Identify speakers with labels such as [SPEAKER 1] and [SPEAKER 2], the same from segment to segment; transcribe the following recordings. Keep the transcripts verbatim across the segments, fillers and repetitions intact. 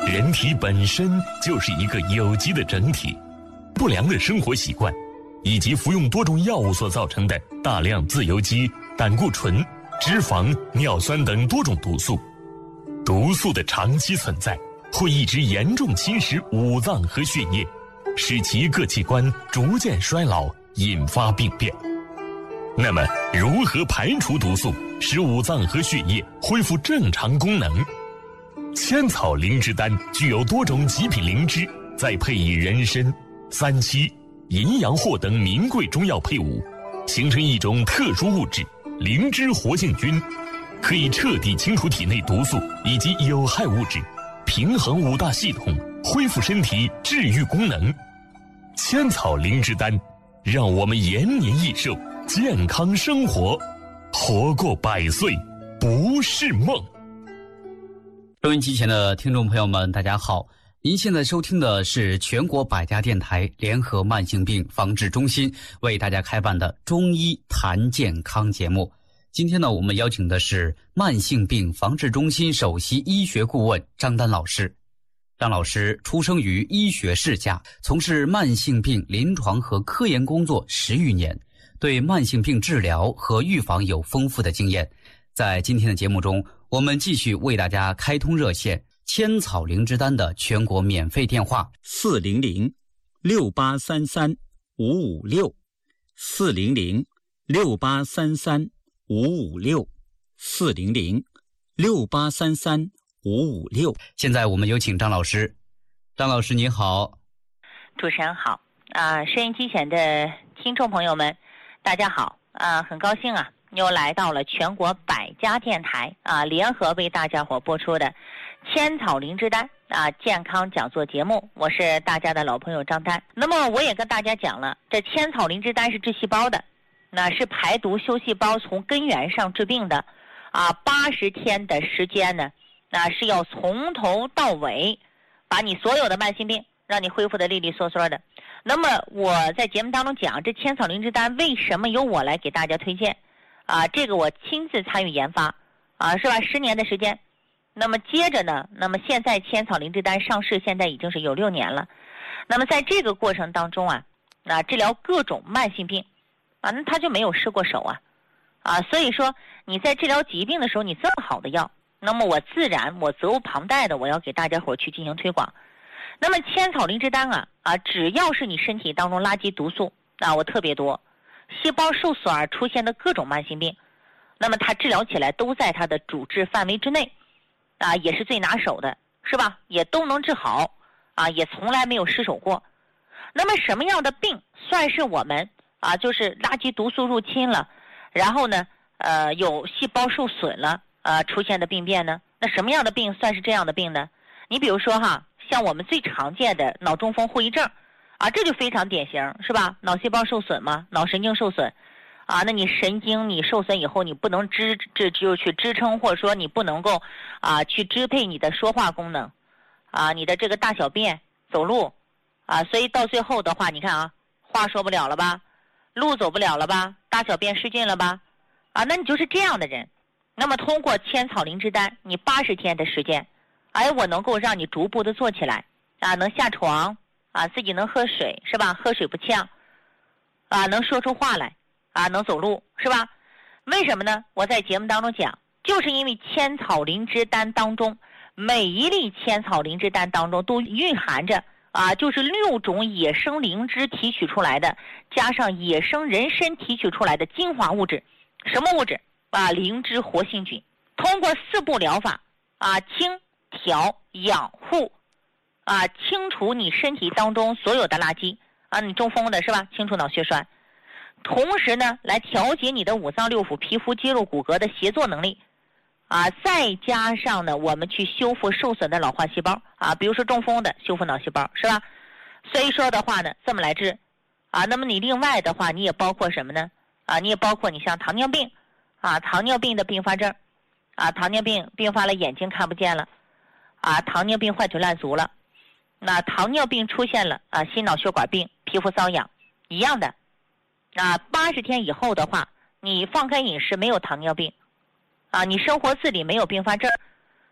[SPEAKER 1] 人体本身就是一个有机的整体，不良的生活习惯以及服用多种药物所造成的大量自由基、胆固醇、脂肪、尿酸等多种毒素，毒素的长期存在会一直严重侵蚀五脏和血液，使其各器官逐渐衰老，引发病变。那么如何排除毒素，使五脏和血液恢复正常功能？千草灵芝丹具有多种极品灵芝，再配以人参、三七、淫羊藿等名贵中药配伍，形成一种特殊物质灵芝活性菌，可以彻底清除体内毒素以及有害物质，平衡五大系统，恢复身体治愈功能。千草灵芝丹让我们延年益寿，健康生活，活过百岁不是梦。
[SPEAKER 2] 收音机前的听众朋友们，大家好，您现在收听的是全国百家电台联合慢性病防治中心为大家开办的中医谈健康节目。今天呢，我们邀请的是慢性病防治中心首席医学顾问张丹老师。张老师出生于医学世家，从事慢性病临床和科研工作十余年，对慢性病治疗和预防有丰富的经验。在今天的节目中，我们继续为大家开通热线千草灵芝丹的全国免费电话
[SPEAKER 3] 四零零六八三三五五六四零零六八三三五五六四零零六八三三五五六。
[SPEAKER 2] 现在我们有请张老师。张老师你好。
[SPEAKER 4] 主持人好啊，收音机前的听众朋友们大家好啊，很高兴啊又来到了全国百家电台啊，联合为大家伙播出的千草灵芝丹啊健康讲座节目，我是大家的老朋友张丹。那么我也跟大家讲了，这千草灵芝丹是治细胞的，那是排毒修细胞，从根源上治病的啊。八十天的时间呢，那是要从头到尾把你所有的慢性病让你恢复的利利索索的。那么我在节目当中讲，这千草灵芝丹为什么由我来给大家推荐啊？这个我亲自参与研发啊，是吧？十年的时间。那么接着呢，那么现在千草灵芝丹上市现在已经是有六年了。那么在这个过程当中啊，啊治疗各种慢性病啊，那他就没有失过手啊啊，所以说你在治疗疾病的时候，你这么好的药，那么我自然我责无旁贷的我要给大家伙去进行推广。那么千草灵芝丹啊啊，只要是你身体当中垃圾毒素啊，我特别多，细胞受损而出现的各种慢性病，那么它治疗起来都在它的主治范围之内啊，也是最拿手的，是吧？也都能治好啊，也从来没有失手过。那么什么样的病算是我们啊，就是垃圾毒素入侵了，然后呢呃有细胞受损了呃出现的病变呢？那什么样的病算是这样的病呢？你比如说哈，像我们最常见的脑中风后遗症啊，这就非常典型，是吧？脑细胞受损嘛，脑神经受损啊，那你神经你受损以后，你不能支这就去支撑，或者说你不能够啊去支配你的说话功能啊，你的这个大小便走路啊，所以到最后的话，你看啊，话说不了了吧，路走不了了吧，大小便失禁了吧啊，那你就是这样的人。那么通过千草灵芝丹，你八十天的时间，哎，我能够让你逐步的做起来啊，能下床啊，自己能喝水，是吧？喝水不呛啊，能说出话来啊，能走路，是吧？为什么呢？我在节目当中讲，就是因为千草灵芝丹当中，每一粒千草灵芝丹当中都蕴含着啊，就是六种野生灵芝提取出来的，加上野生人参提取出来的精华物质。什么物质啊？灵芝活性菌。通过四步疗法啊，清调养护啊，清除你身体当中所有的垃圾啊，你中风的是吧？清除脑血栓。同时呢，来调节你的五脏六腑、皮肤、肌肉、骨骼的协作能力啊，再加上呢，我们去修复受损的老化细胞啊，比如说中风的修复脑细胞，是吧？所以说的话呢，这么来治啊。那么你另外的话，你也包括什么呢？啊，你也包括你像糖尿病啊，糖尿病的并发症啊，糖尿病并发了眼睛看不见了啊，糖尿病坏腿烂足了，那糖尿病出现了啊，心脑血管病、皮肤瘙痒一样的。啊，八十天以后的话，你放开饮食，没有糖尿病，啊，你生活自理没有并发症，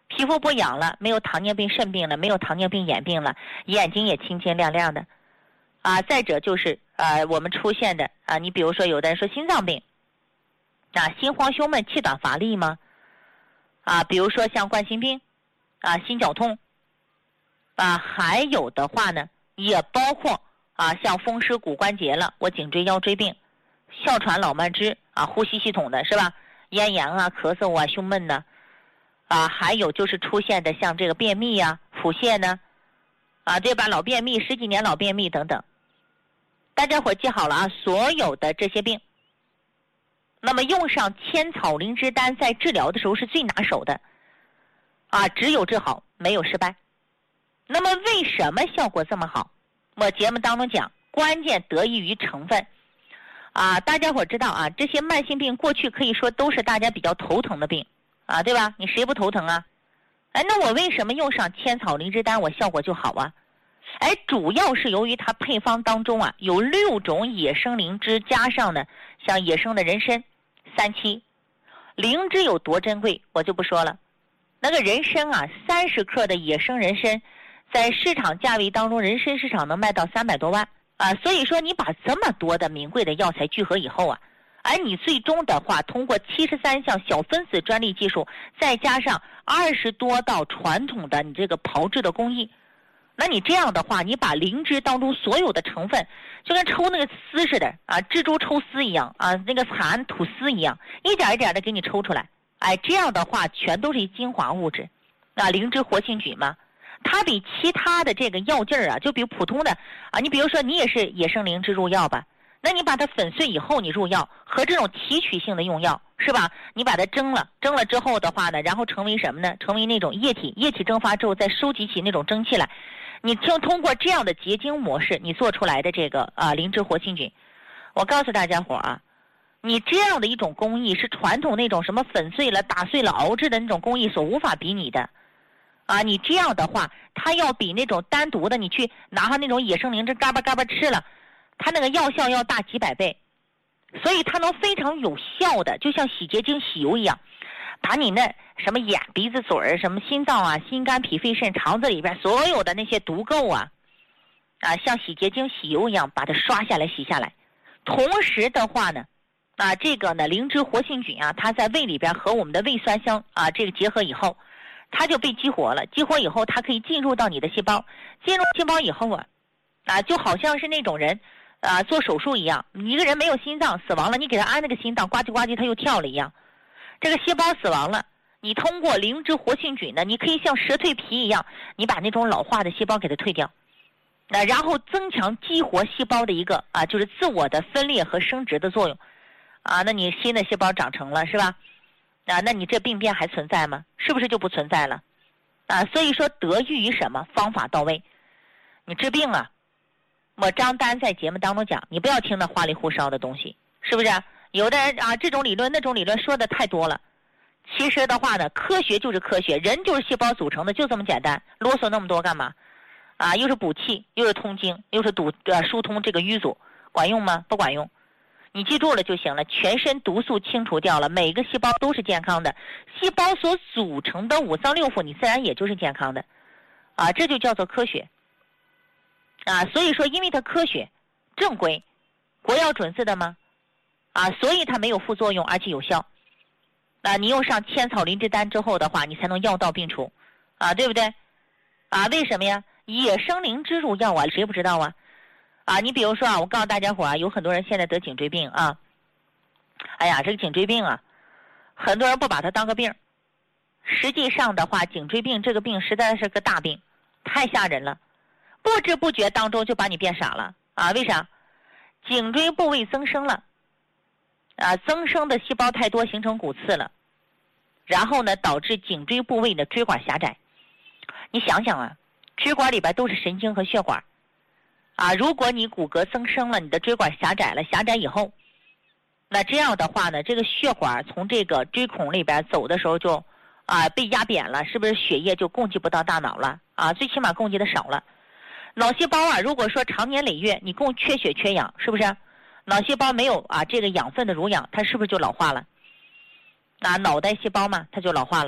[SPEAKER 4] 皮肤不痒了，没有糖尿病肾病了，没有糖尿病眼病了，眼睛也清清亮亮的。啊，再者就是呃我们出现的啊，你比如说有的人说心脏病，啊心慌胸闷气短乏力吗？啊，比如说像冠心病，啊心绞痛，啊还有的话呢，也包括啊像风湿骨关节了，我颈椎腰椎病，哮喘老慢支啊呼吸系统的是吧？咽炎啊咳嗽啊胸闷呢，啊还有就是出现的像这个便秘啊腹泻呢，啊对吧？老便秘十几年老便秘等等，大家伙记好了啊，所有的这些病，那么用上千草灵芝丹在治疗的时候是最拿手的啊，只有治好没有失败。那么为什么效果这么好？我节目当中讲，关键得益于成分啊。大家伙知道啊，这些慢性病过去可以说都是大家比较头疼的病啊，对吧？你谁不头疼啊？哎，那我为什么用上千草灵芝丹我效果就好啊？哎，主要是由于它配方当中啊有六种野生灵芝，加上呢像野生的人参、三七。灵芝有多珍贵我就不说了，那个人参啊，三十克的野生人参在市场价位当中，人参市场能卖到三百多万啊。所以说你把这么多的名贵的药材聚合以后啊，而你最终的话通过七十三项小分子专利技术，再加上二十多道传统的你这个炮制的工艺，那你这样的话，你把灵芝当中所有的成分就跟抽那个丝似的啊，蜘蛛抽丝一样啊，那个蚕吐丝一样，一点一点的给你抽出来。哎，这样的话全都是精华物质啊，灵芝活性菌嘛，它比其他的这个药劲儿啊，就比普通的啊，你比如说你也是野生灵芝入药吧，那你把它粉碎以后你入药，和这种提取性的用药是吧？你把它蒸了，蒸了之后的话呢，然后成为什么呢？成为那种液体，液体蒸发之后再收集起那种蒸汽来。你听通过这样的结晶模式，你做出来的这个啊灵芝活性菌，我告诉大家伙啊，你这样的一种工艺是传统那种什么粉碎了、打碎了、熬制的那种工艺所无法比拟的。啊，你这样的话，它要比那种单独的，你去拿上那种野生灵芝嘎巴嘎巴吃了，它那个药效要大几百倍，所以它能非常有效的，就像洗洁精、洗油一样，把你那什么眼、鼻子、嘴儿、什么心脏啊、心肝、脾肺肾、肠子里边所有的那些毒垢啊，啊，像洗洁精、洗油一样把它刷下来、洗下来。同时的话呢，啊，这个呢灵芝活性菌啊，它在胃里边和我们的胃酸香啊这个结合以后，它就被激活了。激活以后，它可以进入到你的细胞，进入细胞以后啊，啊，就好像是那种人啊做手术一样，一个人没有心脏死亡了，你给他安那个心脏，呱唧呱唧他又跳了一样。这个细胞死亡了，你通过灵芝活性菌呢，你可以像蛇蜕皮一样，你把那种老化的细胞给它退掉，那然后增强激活细胞的一个啊，就是自我的分裂和生殖的作用，啊，那你新的细胞长成了是吧？啊，那你这病变还存在吗？是不是就不存在了？啊，所以说得益于什么？方法到位。你治病啊，我张丹在节目当中讲，你不要听那花里胡哨的东西，是不是？有的人啊，这种理论那种理论说的太多了。其实的话呢，科学就是科学，人就是细胞组成的，就这么简单，啰嗦那么多干嘛？啊，又是补气，又是通经，又是堵呃疏通这个淤阻，管用吗？不管用。你记住了就行了，全身毒素清除掉了，每个细胞都是健康的，细胞所组成的五脏六腑你自然也就是健康的，啊，这就叫做科学。啊，所以说因为它科学、正规、国药准字的吗？啊，所以它没有副作用，而且有效。啊，你用上千草灵芝丹之后的话，你才能药到病除，啊，对不对？啊，为什么呀？野生灵芝入药啊，谁不知道啊？啊，你比如说啊，我告诉大家伙啊，有很多人现在得颈椎病啊。哎呀，这个颈椎病啊，很多人不把它当个病，实际上的话，颈椎病这个病实在是个大病，太吓人了，不知不觉当中就把你变傻了啊！为啥？颈椎部位增生了，啊，增生的细胞太多，形成骨刺了，然后呢，导致颈椎部位的椎管狭窄。你想想啊，椎管里边都是神经和血管。啊，如果你骨骼增生了，你的椎管狭窄了，狭窄以后，那这样的话呢，这个血管从这个椎孔里边走的时候就啊被压扁了，是不是血液就供给不到大脑了啊？最起码供给的少了。脑细胞啊，如果说长年累月你供缺血缺氧，是不是？脑细胞没有啊这个养分的濡养，它是不是就老化了？啊，脑袋细胞嘛，它就老化了。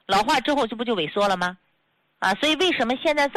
[SPEAKER 4] 老化之后这不就萎缩了吗？啊，所以为什么现在这